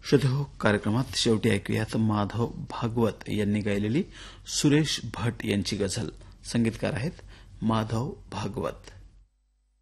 श्रोते कार्यक्रमात शेवटी ऐकूयात माधव भागवत यांनी गायलेली सुरेश भट यांची गझल. संगीतकार आहेत माधव भागवत.